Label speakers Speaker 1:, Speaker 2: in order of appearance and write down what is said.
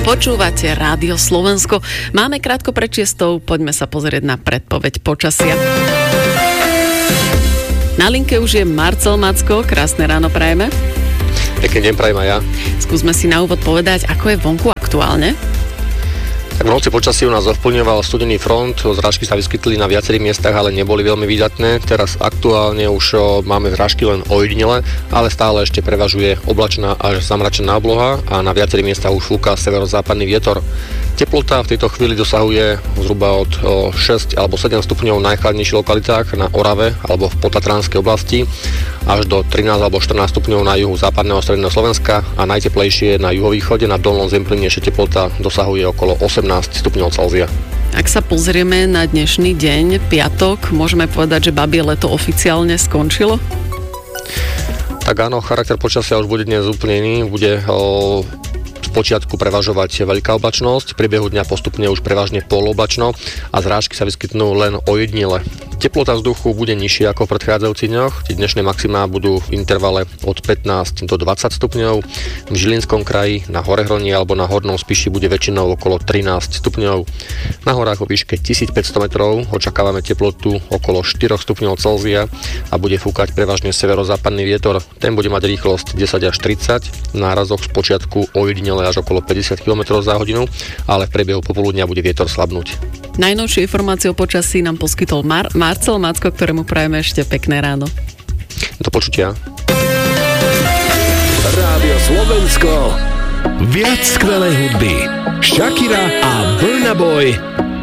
Speaker 1: Počúvate Rádio Slovensko. Máme krátko pred 6:00, poďme sa pozrieť na predpoveď počasia. Na linke už je Marcel Macko, krásne ráno prajeme.
Speaker 2: Pekný deň prajem aj ja.
Speaker 1: Skúsme si na úvod povedať, ako je vonku aktuálne.
Speaker 2: Tak v noci počasí u nás ovplyvňoval studený front, zrážky sa vyskytli na viacerých miestach, ale neboli veľmi výdatné. Teraz aktuálne už máme zrážky len ojedinele, ale stále ešte prevažuje oblačná až zamračená obloha a na viacerých miestach už fúka severozápadný vietor. Teplota v tejto chvíli dosahuje zhruba od 6 alebo 7 stupňov v najchladnejších lokalitách na Orave alebo v Potatranskej oblasti až do 13 alebo 14 stupňov na juhu západného a stredného Slovenska a najteplejšie na juhovýchode na dolnom Zemplíne teplota dosahuje okolo 18 stupňov Celzia.
Speaker 1: Ak sa pozrieme na dnešný deň, piatok, môžeme povedať, že babie leto oficiálne skončilo?
Speaker 2: Tak áno, charakter počasia už bude dnes úplne iný, bude v počiatku prevažovať veľká oblačnosť, v priebehu dňa postupne už prevažne poloblačno a zrážky sa vyskytnú len ojedinele. Teplota vzduchu bude nižšia ako v predchádzajúcich dňoch. Tie dnešné maximá budú v intervale od 15 do 20 stupňov. V Žilinskom kraji, na Horehroní alebo na Hornom Spiši bude väčšinou okolo 13 stupňov. Na horách vo výške 1500 metrov očakávame teplotu okolo 4 stupňov Celzia a bude fúkať prevažne severozápadný vietor. Ten bude mať rýchlosť 10 až 30, v nárazoch z počiatku ojedinele až okolo 50 km za hodinu, ale v priebehu popoludnia bude vietor slabnúť.
Speaker 1: Najnovšie informácie o počasí nám poskytol Marcel Macko, ktorému prajeme ešte pekné ráno.
Speaker 2: Do počutia.
Speaker 3: Rádio Slovensko. Viac skvelej hudby. Shakira a Burna Boy